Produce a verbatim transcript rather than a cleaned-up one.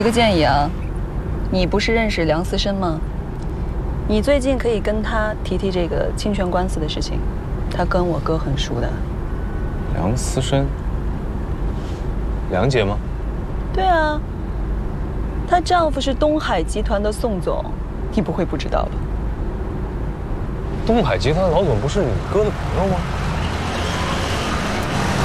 一个建议啊，你不是认识梁思申吗？你最近可以跟他提提这个侵权官司的事情，他跟我哥很熟的。 梁思申，梁姐吗？ 对啊，她丈夫是东海集团的宋总，你不会不知道吧？ 东海集团老总不是你哥的朋友吗？